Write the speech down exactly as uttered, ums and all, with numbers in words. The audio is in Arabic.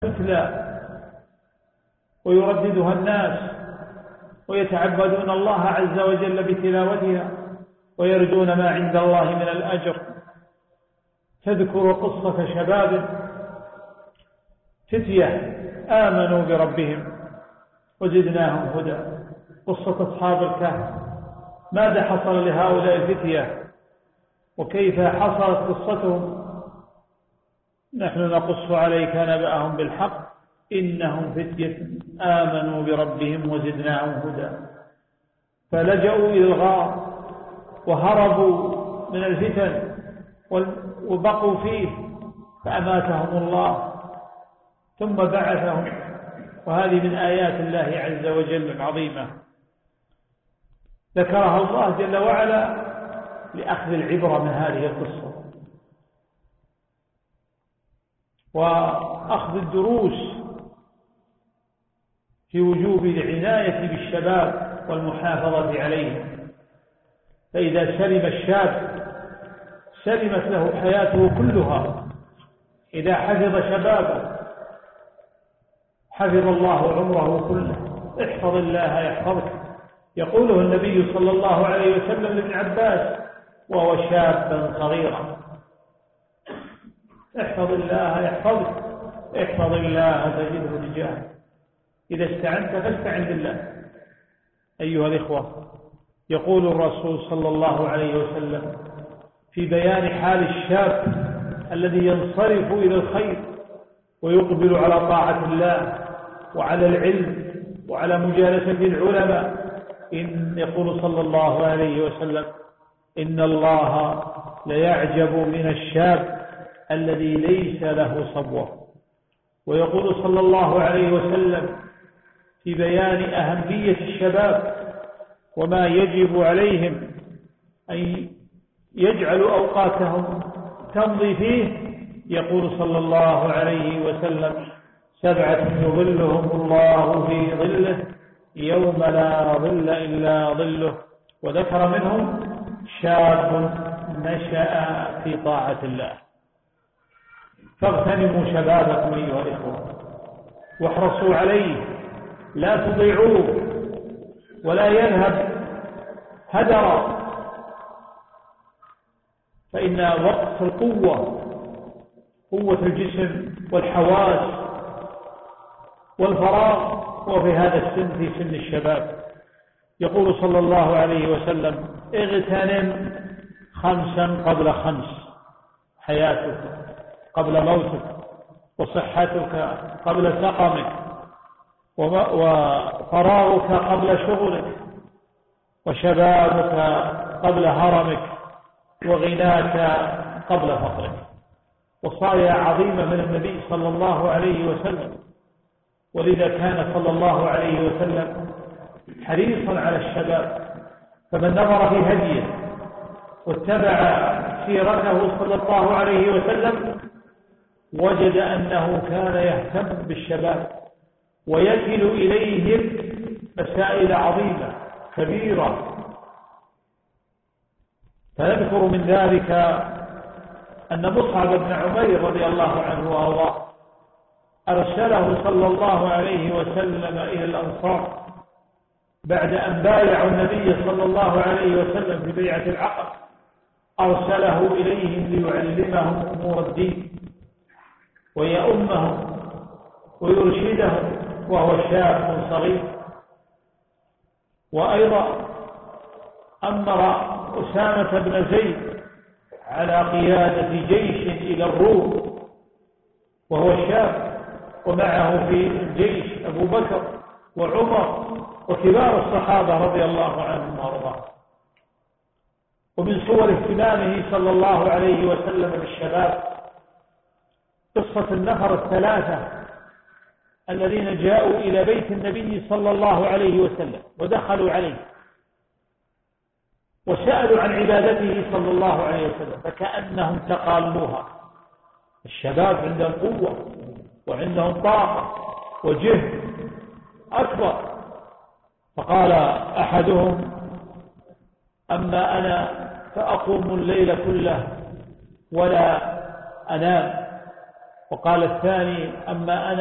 تتلى ويرددها الناس ويتعبدون الله عز وجل بتلاوتها ويرجون ما عند الله من الأجر. تذكر قصة شباب فتية آمنوا بربهم وزدناهم هدى. قصة أصحاب الكهف، ماذا حصل لهؤلاء الفتية وكيف حصلت قصتهم؟ نحن نقص عليك نبأهم بالحق إنهم فتية آمنوا بربهم وزدناهم هدى. فلجأوا إلى الغار وهربوا من الفتن وبقوا فيه فأماتهم الله ثم بعثهم. وهذه من آيات الله عز وجل العظيمة ذكرها الله جل وعلا لأخذ العبرة من هذه القصة وأخذ الدروس في وجوب العناية بالشباب والمحافظة عليهم. فإذا سلم الشاب سلمت له حياته كلها. إذا حفظ شبابه حفظ الله عمره كله. احفظ الله يحفظك، يقوله النبي صلى الله عليه وسلم لابن عباس وهو شابا صغيرا. احفظ الله يحفظك، احفظ الله تجده تجاهك. إذا استعنت فاستعن بالله. أيها الإخوة، يقول الرسول صلى الله عليه وسلم في بيان حال الشاب الذي ينصرف إلى الخير ويقبل على طاعة الله وعلى العلم وعلى مجالسة العلماء، إن يقول صلى الله عليه وسلم إن الله ليعجب من الشاب الذي ليس له صبوة. ويقول صلى الله عليه وسلم في بيان أهمية الشباب وما يجب عليهم أن يجعلوا أوقاتهم تمضي فيه، يقول صلى الله عليه وسلم سبعة يظلهم الله في ظله يوم لا ظل إلا ظله، وذكر منهم شاب نشأ في طاعة الله. فاغتنموا شبابكم أيها الإخوة واحرصوا عليه، لا تضيعوه ولا يذهب هدرا، فإن وقت القوة قوة الجسم والحواس والفراغ هو في هذا السن، في سن الشباب. يقول صلى الله عليه وسلم اغتنم خمسا قبل خمس: حياتك قبل موتك، وصحتك قبل سقمك، وفراغك قبل شغلك، وشبابك قبل هرمك، وغناك قبل فقرك. وصايا عظيمة من النبي صلى الله عليه وسلم، ولذا كان صلى الله عليه وسلم حريصا على الشباب. فمن نظر في هديه واتبع سيرته صلى الله عليه وسلم وجد أنه كان يهتم بالشباب ويكل إليهم مسائل عظيمة كبيرة. فنذكر من ذلك أن مصعب بن عمير رضي الله عنه وأرضاه أرسله صلى الله عليه وسلم إلى الأنصار بعد أن بايعوا النبي صلى الله عليه وسلم في بيعة العقد، أرسله إليهم ليعلمهم أمور الدين ويؤمهم ويرشدهم وهو شاب صغير. وأيضا أمر أسامة بن زيد على قيادة جيش إلى الروم وهو شاب، ومعه في الجيش أبو بكر وعمر وكبار الصحابة رضي الله عنهم وارضاهم. ومن صور اهتمامه صلى الله عليه وسلم بالشباب قصة النفر الثلاثة الذين جاءوا إلى بيت النبي صلى الله عليه وسلم ودخلوا عليه وسألوا عن عبادته صلى الله عليه وسلم، فكأنهم تقالوها. الشباب عندهم قوة وعندهم طاقة وجهد أكبر. فقال أحدهم أما أنا فأقوم الليل كله ولا أنام. وقال الثاني أما أنا